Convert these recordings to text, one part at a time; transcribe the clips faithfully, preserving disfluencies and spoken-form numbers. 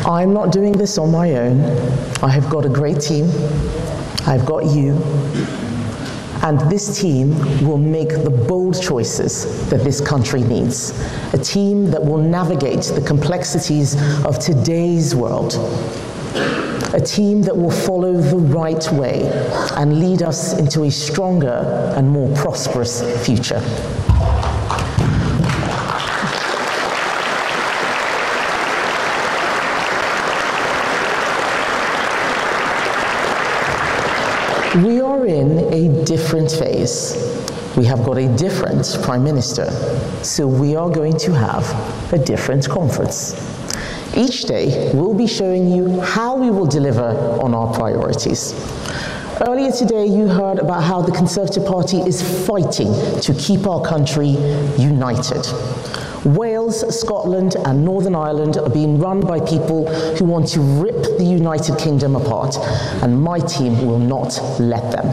I'm not doing this on my own. I have got a great team. I've got you. And this team will make the bold choices that this country needs. A team that will navigate the complexities of today's world. A team that will follow the right way and lead us into a stronger and more prosperous future. We are in a different phase. We have got a different Prime Minister, so we are going to have a different conference. Each day, we'll be showing you how we will deliver on our priorities. Earlier today, you heard about how the Conservative Party is fighting to keep our country united. Wales, Scotland, and Northern Ireland are being run by people who want to rip the United Kingdom apart, and my team will not let them.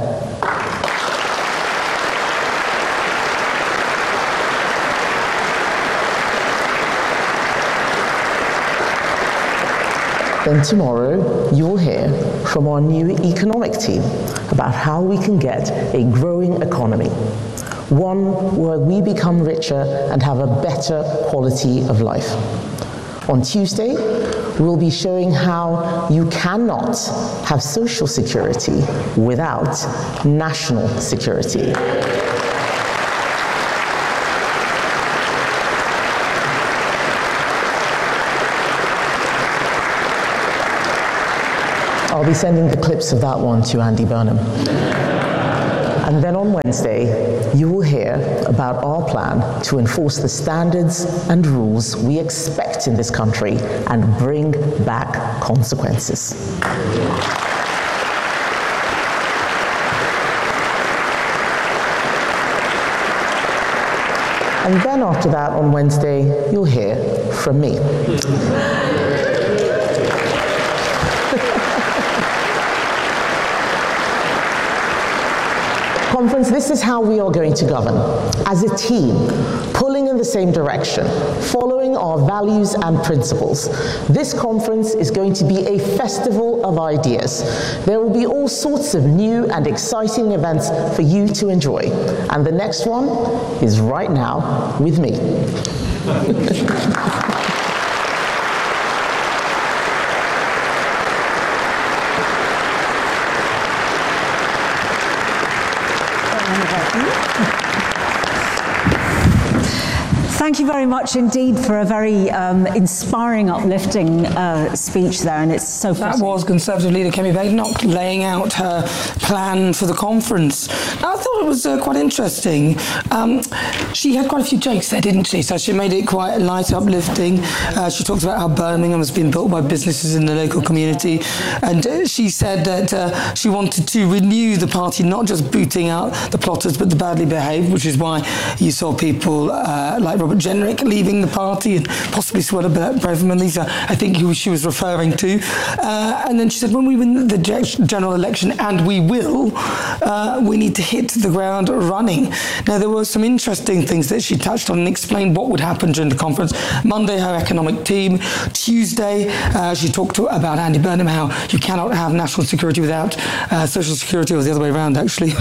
Then tomorrow, you will hear from our new economic team about how we can get a growing economy, one where we become richer and have a better quality of life. On Tuesday, we'll be showing how you cannot have social security without national security. I'll be sending the clips of that one to Andy Burnham. And then on Wednesday, you will hear about our plan to enforce the standards and rules we expect in this country and bring back consequences. And then after that, on Wednesday, you'll hear from me. Conference, this is how we are going to govern. As a team, pulling in the same direction, following our values and principles. This conference is going to be a festival of ideas. There will be all sorts of new and exciting events for you to enjoy. And the next one is right now with me. Thank you very much indeed for a very um, inspiring, uplifting uh, speech there, and it's so That was Conservative leader Kemi Badenoch laying out her plan for the conference. I thought it was uh, quite interesting. Um, she had quite a few jokes there, didn't she? So she made it quite light, uplifting. Uh, she talked about how Birmingham has been built by businesses in the local community, and uh, she said that uh, she wanted to renew the party, not just booting out the plotters, but the badly behaved, which is why you saw people uh, like Robert Jenrick leaving the party and possibly Suella Braverman. These are, I think, who she was referring to. Uh, and then she said, when we win the general election, and we will, uh, we need to hit the ground running. Now, there were some interesting things that she touched on and explained what would happen during the conference. Monday, her economic team. Tuesday, uh, she talked to, about Andy Burnham, how you cannot have national security without uh, social security, or the other way around, actually.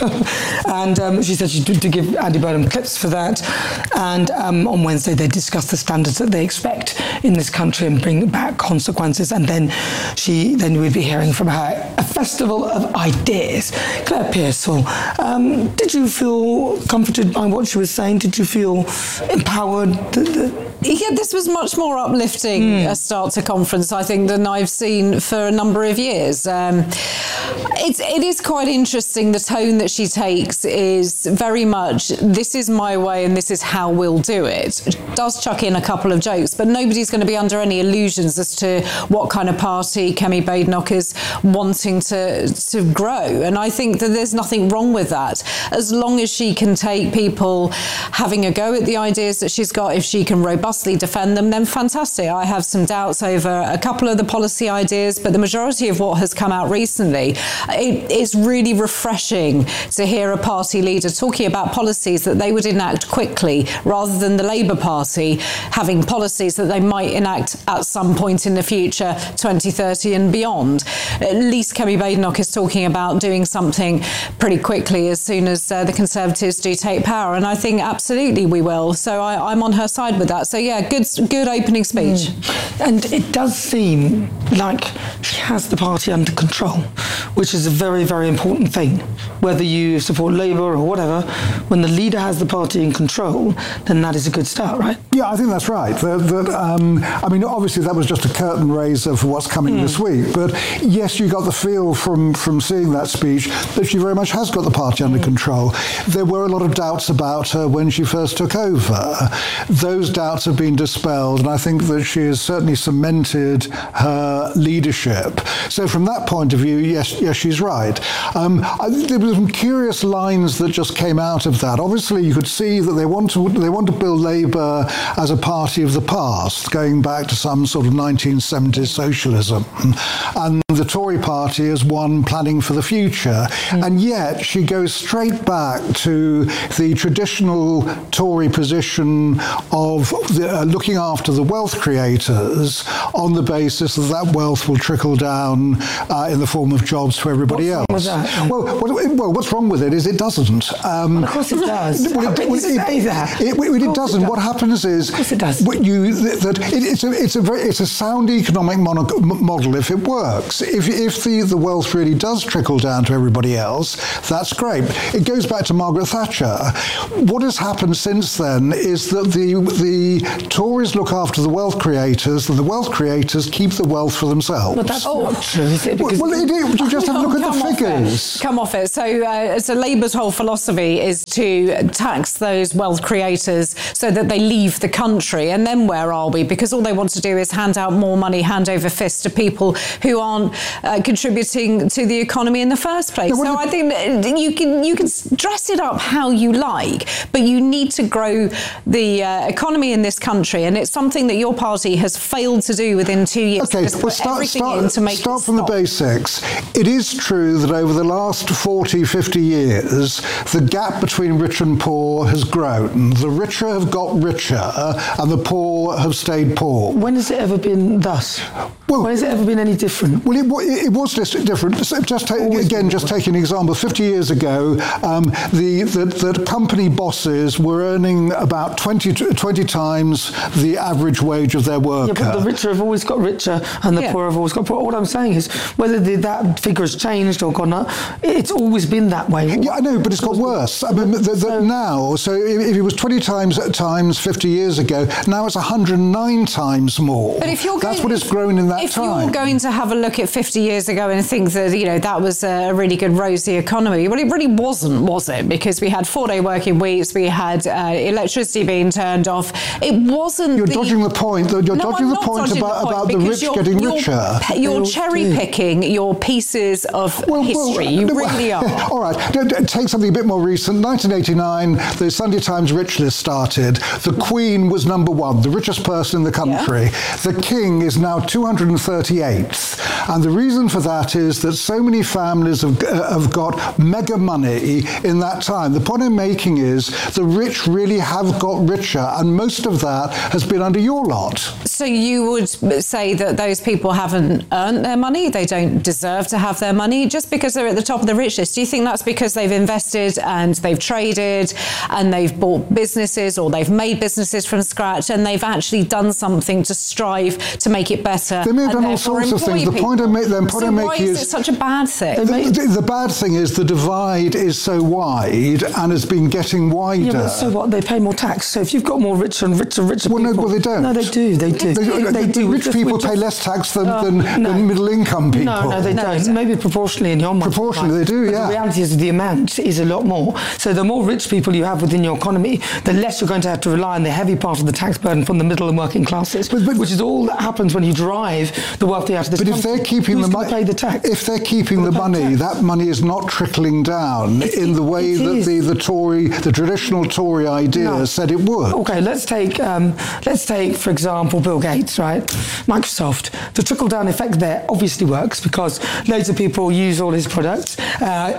And um, she said she did to give Andy Burnham clips for that. And um, on Wednesday, they discussed the standards that they expect in this country and bring back consequences. And then she, then we'd be hearing from her a festival of ideas. Claire Pearsall, um, did you feel comforted by what she was saying? Did you feel empowered? Yeah, this was much more uplifting mm. a start to conference, I think, than I've seen for a number of years. Um, it's, it is quite interesting. The tone that she takes is very much, this is my way and this is how we'll do it. Does chuck in a couple of jokes, but nobody's going to be under any illusions as to what kind of party Kemi Badenoch is wanting to, to grow. And I think that there's nothing wrong with that. As long as she can take people having a go at the ideas that she's got, if she can robustly defend them, then fantastic. I have some doubts over a couple of the policy ideas, but the majority of what has come out recently, it is really refreshing to hear a party leader talking about policies that they would enact quickly rather than the Labour Labour Party having policies that they might enact at some point in the future, twenty thirty and beyond. At least Kemi Badenoch is talking about doing something pretty quickly as soon as uh, the Conservatives do take power, and I think absolutely we will. So I, I'm on her side with that. So yeah, good, good opening speech. Mm. And it does seem like she has the party under control, which is a very, very important thing. Whether you support Labour or whatever, when the leader has the party in control, then that is a good start, right? Yeah, I think that's right. That, that, um, I mean, obviously that was just a curtain raiser for what's coming mm. this week. But yes, you got the feel from, from seeing that speech that she very much has got the party under mm. control. There were a lot of doubts about her when she first took over. Those doubts have been dispelled, and I think that she has certainly cemented her leadership. So from that point of view, yes, yes, she's right. Um, I, there were some curious lines that just came out of that. Obviously, you could see that they want to they want to build Labour as a party of the past, going back to some sort of nineteen seventies socialism, and the Tory party as one planning for the future. Mm. And yet she goes straight back to the traditional Tory position of the, uh, looking after the wealth creators on the basis that that wealth will trickle down uh, in the form of jobs to everybody what's else. Wrong with that? Well, what, well, what's wrong with it is it doesn't. Um, well, of course it does. Well, How it, can well, you say that? It, it, it doesn't. It what happens is, of course it does. What you, that it, it's a it's a very it's a sound economic mono, model if it works. If if the, the wealth really does trickle down to everybody else, that's great. It goes back to Margaret Thatcher. What has happened since then is that the the Tories look after the wealth creators, and the wealth creators keep the wealth for themselves. But that's oh. not true, is it? Well, well it is. You just have a look at the figures. Come off it. So, uh, so Labour's whole philosophy is to tax those wealth creators so that they leave the country. And then where are we? Because all they want to do is hand out more money, hand over fist to people who aren't uh, contributing to the economy in the first place. No, so I think that you can you can dress it up how you like, but you need to grow the uh, economy in this country, and it's something that your party has failed to do within two years. Okay, Just well, put start, everything start, in to make start it from stop. the basics. It is true that over the last forty, fifty years, the gap between rich and poor has grown. The richer have got richer, and the poor have stayed poor. When has it ever been thus? Well, when has it ever been any different? Well, it, it was just different. So just take, again, just take an example. fifty years ago, um, the, the, the company bosses were earning about twenty, twenty times the average wage of their worker. Yeah, but the richer have always got richer, and the yeah. poor have always got poor. What I'm saying is, whether the, that figure has changed or gone up, it's always been that way. Yeah, I know, but it's got worse. I mean, the, the, so, now, so if, if it was twenty times times fifty years ago, now it's one hundred nine times more. But if you're That's going, what it's grown in that if time. If you're going to have a look at fifty years ago and think that, you know, that was a really good rosy economy, well, it really wasn't, was it? Because we had four-day working weeks, we had uh, electricity being turned off. It wasn't. You're the, dodging the point. You're no, dodging I'm the not point dodging about the, point about the rich you're, getting you're, richer. You're cherry picking your pieces of well, history. Well, you no, really are. All right. Take something a bit more recent. nineteen eighty-nine, the Sunday Times Rich List started. The Queen was number one, the richest person in the country. Yeah. The King is now two hundred thirty-eighth. And the reason for that is that so many families have, uh, have got mega money in that time. The point I'm making is the rich really have got richer, and most of that has been under your lot. So you would say that those people haven't earned their money, they don't deserve to have their money just because they're at the top of the rich list? Do you think that's because they've invested and they've traded and they've bought businesses, or they've made businesses from scratch and they've actually done something to strive to make it better? They may have done all sorts of things. The point I make, the point so I make why is, is it such a bad thing? The, the, the bad thing is the divide is so wide and has been getting wider. Yeah, but so what? They pay more tax. So if you've got more richer and richer, richer well, people... No, well, they don't. No, they do. They do. They, they, they do. Rich just, people just, pay less tax than, uh, than, no. than middle-income people. No, no, they no, don't. Maybe proportionally in your mind. Proportionally, they do, but yeah. The reality is the amount is a lot more. So the more rich people you have within your economy, the less you're going to have to rely on the heavy part of the tax burden from the middle and working classes, but, but, which is all that happens when you drive the wealthy out of this but country. But if they're keeping Who's the money, pay the tax? If they're keeping the money, that money is not trickling down it, in the way that is. the the Tory, the traditional Tory idea no. said it would. Okay, let's take um, let's take for example Bill Gates, right? Microsoft. The trickle down effect there obviously works because loads of people use all his products. Uh,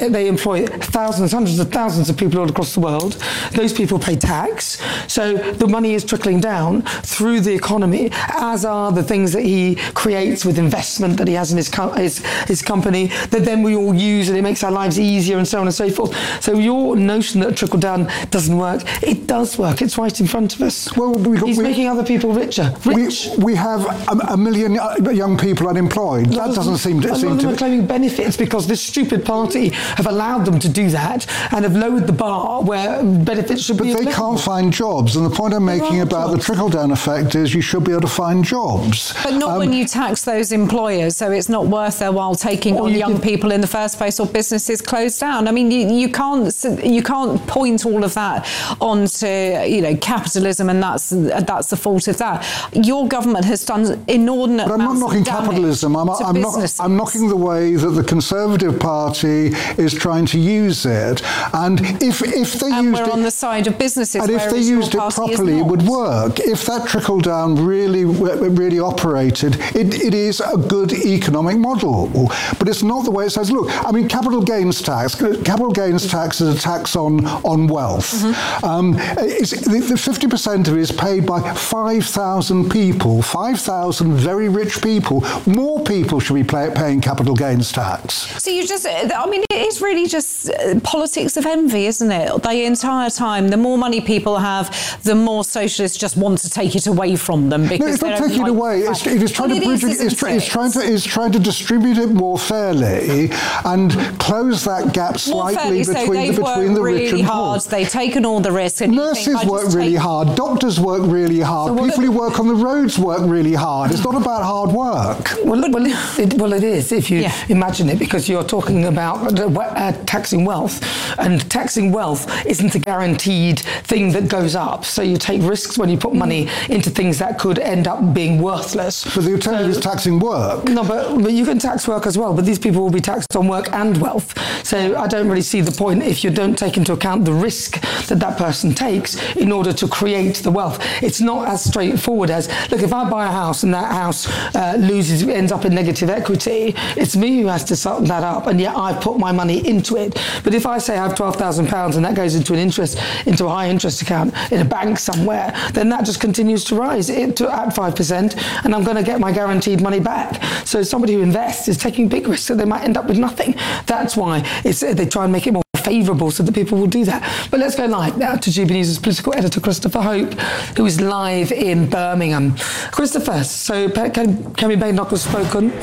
they employ thousands, hundreds of thousands of people all across the world. Those people pay tax. So the money is trickling down through the economy, as are the things that he creates with investment that he has in his, co- his, his company, that then we all use, and it makes our lives easier and so on and so forth. So your notion that trickle down doesn't work, it does work. It's right in front of us. Well, we got, He's we, making other people richer. Rich. We, we have a, a million young people unemployed. That doesn't seem to... A lot seem of them to are claiming benefits because this stupid party have allowed them to do that and have lowered the bar where benefits should but be they applicable. can't find jobs, and the point I'm making are about jobs. the trickle-down effect is you should be able to find jobs. But not Um, when you tax those employers, so it's not worth their while taking Or on you young could- people in the first place, or businesses closed down. I mean, you, you can't you can't point all of that onto, you know, capitalism, and that's that's the fault of that. Your government has done inordinate. But I'm not amounts of knocking damage capitalism. I'm, to I'm, not, businesses. I'm knocking the way that the Conservative Party is trying to use it. And if if they And used we're it, on the side of businesses. and if they whereas your used it party is properly, it not. would work. If that trickle down really really operated, it, it is a good economic model. But it's not the way it says. Look, I mean, capital gains tax. Capital gains tax is a tax on on wealth. Mm-hmm. Um, it's, the, the fifty percent of it is paid by five thousand people, five thousand very rich people. More people should be pay, paying capital gains tax. So you just, I mean, it is really just uh, politics of envy, isn't it? The entire time, the more money people have, the more socialists just want to take it away from them. Because No, it's they not don't taking it like away. the It's, fact- it is trying Well, to it bridge. is, it, it's, isn't try, it's it? trying to it's trying to distribute it more fairly and close that gap More slightly fairly, so between they've the between worked the really rich and hard. poor. They've taken all the risk. And you think, Nurses I just work take- really hard. Doctors work really hard. So what People if- who work on the roads work really hard. It's not about hard work. Well, well, it, well, it is if you Yeah. imagine it, because you're talking about uh, taxing wealth, and taxing wealth isn't a guaranteed thing that goes up. So you take risks when you put money into things that could end up being worthless. But the alternative is taxing work. No, but, but you can tax work as well, but these people will be taxed on work and wealth. So I don't really see the point if you don't take into account the risk that that person takes in order to create the wealth. It's not as straightforward as, look, if I buy a house and that house uh, loses, ends up in negative equity, it's me who has to sort that up, and yet I've put my money into it. But if I say I have twelve thousand pounds and that goes into an interest, into a high interest account in a bank somewhere, then that just continues to rise it to, at five percent, and I'm going to get my guaranteed money back. So somebody who invests is taking big risks, so they might end up with nothing. That's why it's, they try and make it more favourable so that people will do that. But let's go live now to G B News' political editor, Christopher Hope, who is live in Birmingham. Christopher, so Kemi Badenoch has spoken.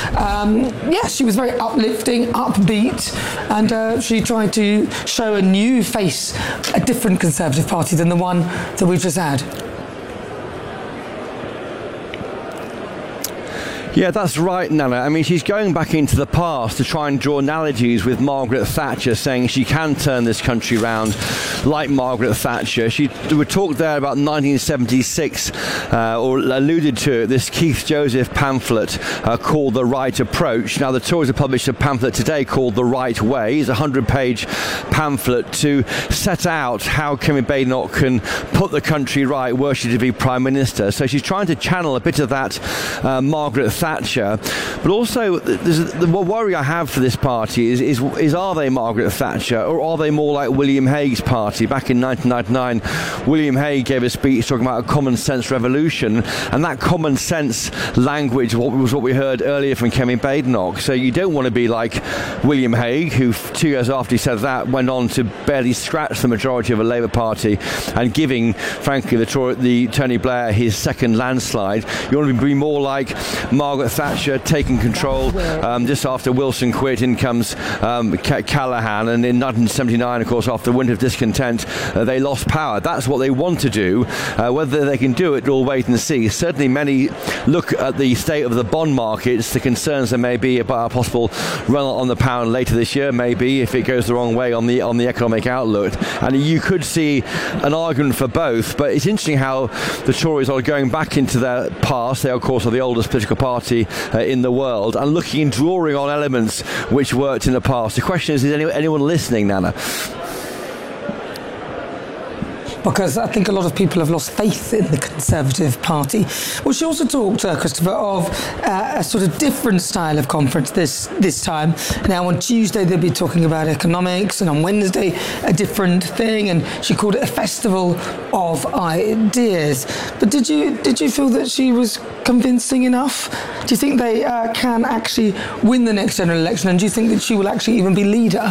Um, yeah, she was very uplifting, upbeat, and uh, she tried to show a new face, a different Conservative Party than the one that we've just had. Yeah, that's right, Nana. I mean, she's going back into the past to try and draw analogies with Margaret Thatcher, saying she can turn this country round like Margaret Thatcher. She we talked there about nineteen seventy-six, uh, or alluded to it, this Keith Joseph pamphlet uh, called The Right Approach. Now, the Tories have published a pamphlet today called The Right Way. It's a hundred-page pamphlet to set out how Kemi Badenoch can put the country right were she to be Prime Minister. So she's trying to channel a bit of that uh, Margaret Thatcher. Thatcher, but also the worry I have for this party is, is is are they Margaret Thatcher, or are they more like William Hague's party? Back in nineteen ninety-nine, William Hague gave a speech talking about a common sense revolution, and that common sense language was what we heard earlier from Kemi Badenoch. So you don't want to be like William Hague, who two years after he said that went on to barely scratch the majority of a Labour Party and giving, frankly, the, the Tony Blair his second landslide. You want to be more like Margaret Thatcher, taking control um, just after Wilson quit. In comes um, Callaghan, and in nineteen seventy-nine, of course, after the winter of discontent, uh, they lost power. That's what they want to do. Uh, whether they can do it, we'll wait and see. Certainly many look at the state of the bond markets, the concerns there may be about a possible run on the pound later this year, maybe, if it goes the wrong way on the on the economic outlook. And you could see an argument for both, but it's interesting how the Tories are going back into their past. They, of course, are the oldest political party Uh, in the world, and looking and drawing on elements which worked in the past. The question is, is any, anyone listening, Nana? because I think a lot of people have lost faith in the Conservative Party. Well, she also talked, uh, Christopher, of uh, a sort of different style of conference this, this time. Now, on Tuesday, they'll be talking about economics, and on Wednesday, a different thing, and she called it a festival of ideas. But did you did you feel that she was convincing enough? Do you think they uh, can actually win the next general election, and do you think that she will actually even be leader?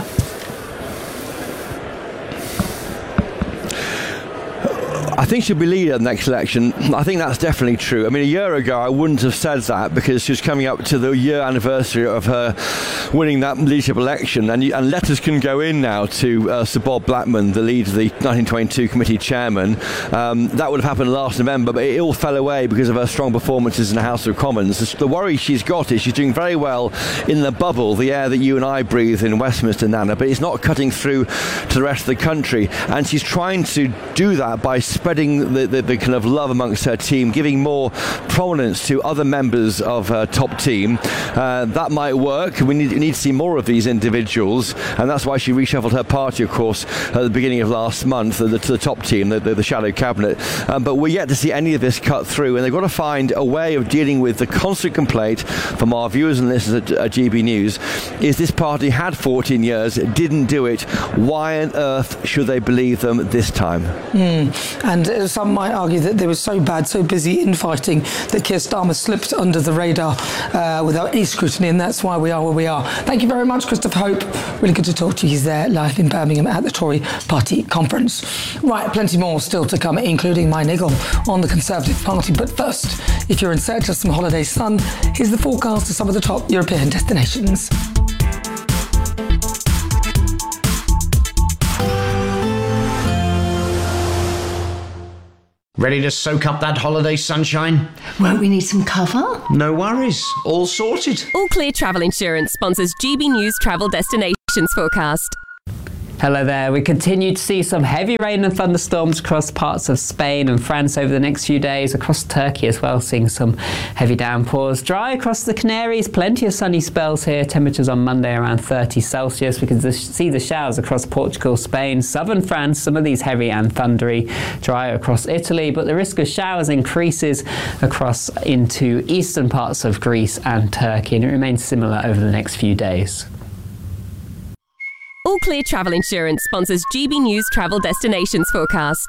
I think she'll be leader in the next election. I think that's definitely true. I mean, a year ago, I wouldn't have said that because she was coming up to the year anniversary of her winning that leadership election. And, and letters can go in now to uh, Sir Bob Blackman, the leader, the nineteen twenty-two committee chairman. Um, that would have happened last November, but it all fell away because of her strong performances in the House of Commons. The worry she's got is she's doing very well in the bubble, the air that you and I breathe in Westminster, Nana, but it's not cutting through to the rest of the country. And she's trying to do that by spreading the, the, the kind of love amongst her team, giving more prominence to other members of her top team. Uh, that might work. We need, we need to see more of these individuals, and that's why she reshuffled her party, of course, at the beginning of last month, the, to the top team, the, the, the shadow cabinet. Um, but we're yet to see any of this cut through, and they've got to find a way of dealing with the constant complaint from our viewers and listeners at, at G B News, is this party had fourteen years, didn't do it. Why on earth should they believe them this time? Mm. And uh, some might argue that they were so bad, so busy infighting, that Keir Starmer slipped under the radar uh, without any scrutiny, and that's why we are where we are. Thank you very much, Christopher Hope. Really good to talk to you. He's there live in Birmingham at the Tory Party conference. Right, plenty more still to come, including my niggle on the Conservative Party. But first, if you're in search of some holiday sun, here's the forecast of some of the top European destinations. Ready to soak up that holiday sunshine? Won't we need some cover? No worries, all sorted. All Clear Travel Insurance sponsors G B News Travel Destinations Forecast. Hello there. We continue to see some heavy rain and thunderstorms across parts of Spain and France over the next few days, across Turkey as well, seeing some heavy downpours. Dry across the Canaries, plenty of sunny spells here. Temperatures on Monday around thirty Celsius. We can see the showers across Portugal, Spain, southern France, some of these heavy and thundery. Dry across Italy, but the risk of showers increases across into eastern parts of Greece and Turkey, and it remains similar over the next few days. All Clear Travel Insurance sponsors G B News Travel Destinations Forecast.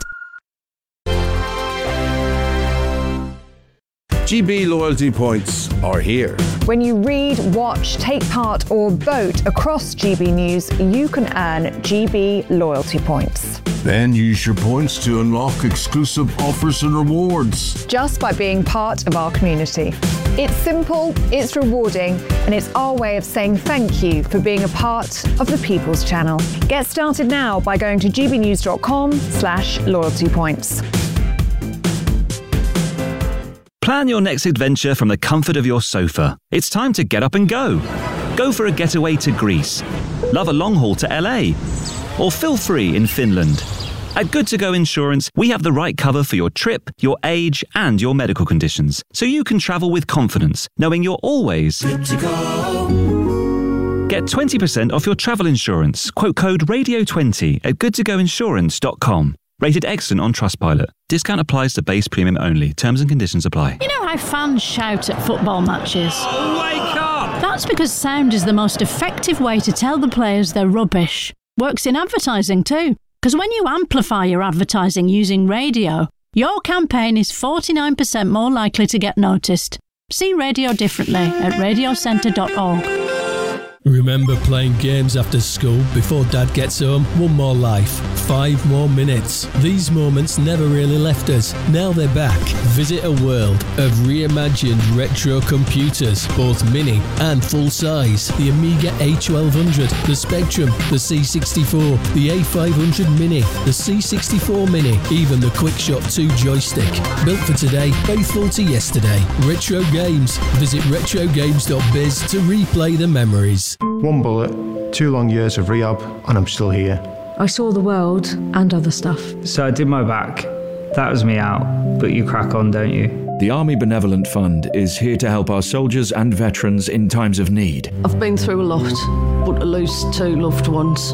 G B loyalty points are here. When you read, watch, take part or vote across G B News, you can earn G B loyalty points. Then use your points to unlock exclusive offers and rewards. Just by being part of our community. It's simple, it's rewarding, and it's our way of saying thank you for being a part of the People's Channel. Get started now by going to gbnews.com slash loyalty points. Plan your next adventure from the comfort of your sofa. It's time to get up and go. Go for a getaway to Greece. Love a long haul to L A. Or feel free in Finland. At Good To Go Insurance, we have the right cover for your trip, your age, and your medical conditions, so you can travel with confidence, knowing you're always good to go. Get twenty percent off your travel insurance. Quote code radio twenty at good to go insurance dot com. Rated excellent on Trustpilot. Discount applies to base premium only. Terms and conditions apply. You know how fans shout at football matches? Wake up! That's because sound is the most effective way to tell the players they're rubbish. Works in advertising too. Because when you amplify your advertising using radio, your campaign is forty-nine percent more likely to get noticed. See radio differently at radio centre dot org. Remember playing games after school before Dad gets home? One more life, five more minutes. These moments never really left us. Now they're back. Visit a world of reimagined retro computers, both mini and full size. The Amiga A twelve hundred, the Spectrum, the C sixty-four, the A five hundred Mini, the C sixty-four Mini, even the QuickShot two joystick. Built for today, faithful to yesterday. Retro Games. Visit retro games dot biz to replay the memories. One bullet, two long years of rehab, and I'm still here. I saw the world and other stuff. So I did my back. That was me out, but you crack on, don't you? The Army Benevolent Fund is here to help our soldiers and veterans in times of need. I've been through a lot, but to lose two loved ones,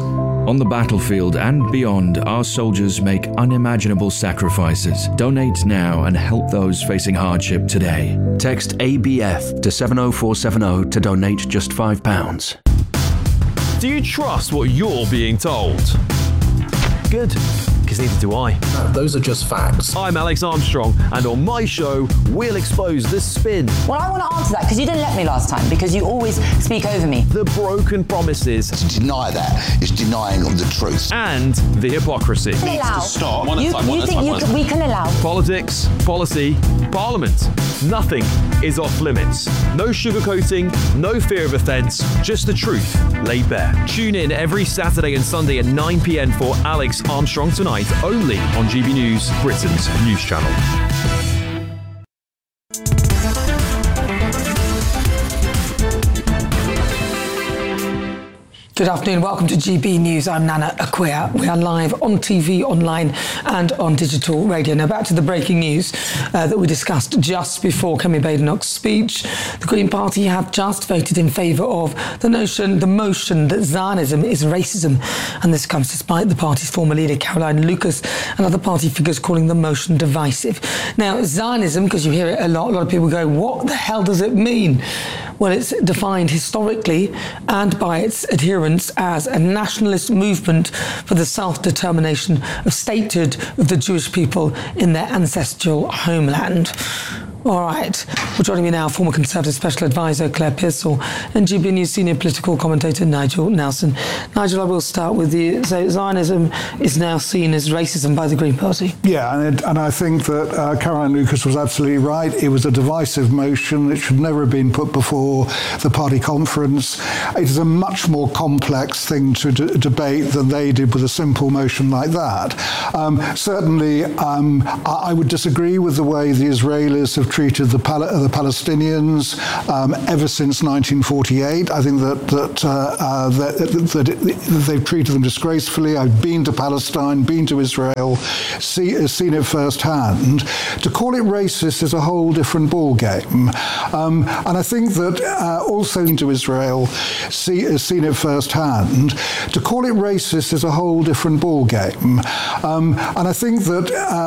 On the battlefield and beyond, our soldiers make unimaginable sacrifices. Donate now and help those facing hardship today. Text A B F to seven oh four seven oh to donate just five pounds. Do you trust what you're being told? Good, because neither do I. No, those are just facts. I'm Alex Armstrong, and on my show, we'll expose the spin. Well, I want to answer that, because you didn't let me last time, because you always speak over me. The broken promises. To deny that is denying the truth. And the hypocrisy. Needs to stop. One at a time, one at a time, one at a time. We can allow. Politics, policy, parliament. Nothing is off limits. No sugarcoating, no fear of offence, just the truth laid bare. Tune in every Saturday and Sunday at nine p.m. for Alex Armstrong Tonight, only on G B News, Britain's news channel. Good afternoon, welcome to G B News. I'm Nana Akua. We are live on T V, online and on digital radio. Now back to the breaking news uh, that we discussed just before Kemi Badenoch's speech. The Green Party have just voted in favour of the notion, the motion that Zionism is racism. And this comes despite the party's former leader, Caroline Lucas, and other party figures calling the motion divisive. Now, Zionism, because you hear it a lot, a lot of people go, what the hell does it mean? Well, it's defined historically and by its adherents as a nationalist movement for the self-determination of statehood of the Jewish people in their ancestral homeland. All right. Well, joining me now, former Conservative Special Advisor Claire Pearsall and G B News senior political commentator Nigel Nelson. Nigel, I will start with you. So Zionism is now seen as racism by the Green Party. Yeah, and, it, and I think that uh, Caroline Lucas was absolutely right. It was a divisive motion. It should never have been put before the party conference. It is a much more complex thing to d- debate than they did with a simple motion like that. Um, certainly, um, I, I would disagree with the way the Israelis have treated the, Pal- the Palestinians um, ever since nineteen forty-eight. I think that that, uh, uh, that, that, it, that they've treated them disgracefully. I've been to Palestine, been to Israel, see, seen it firsthand. To call it racist is a whole different ballgame. Um, and I think that uh, also to Israel, see, seen it firsthand. To call it racist is a whole different ballgame. Um, and I think that uh,